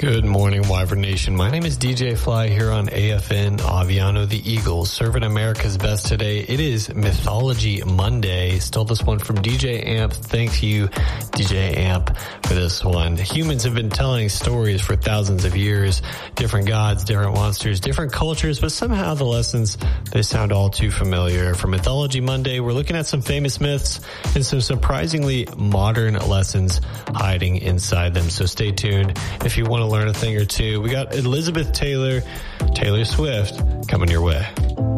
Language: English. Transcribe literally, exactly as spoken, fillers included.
Good morning, Wyvern Nation. My name is D J Fly here on A F N Aviano the Eagles, serving America's best today. It is Mythology Monday. Stole this one from D J Amp. Thank you, D J Amp, for this one. Humans have been telling stories for thousands of years. Different gods, different monsters, different cultures, but somehow the lessons, they sound all too familiar. For Mythology Monday, we're looking at some famous myths and some surprisingly modern lessons hiding inside them. So stay tuned if you want to learn a thing or two. We got Elizabeth Taylor, Taylor Swift coming your way.